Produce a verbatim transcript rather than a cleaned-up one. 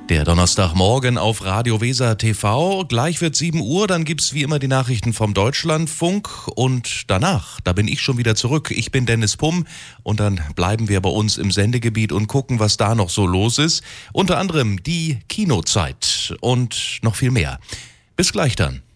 Der Donnerstagmorgen auf Radio Weser T V. Gleich wird sieben Uhr, dann gibt's wie immer die Nachrichten vom Deutschlandfunk und danach, da bin ich schon wieder zurück. Ich bin Dennis Pumm und dann bleiben wir bei uns im Sendegebiet und gucken, was da noch so los ist. Unter anderem die Kinozeit und noch viel mehr. Bis gleich dann.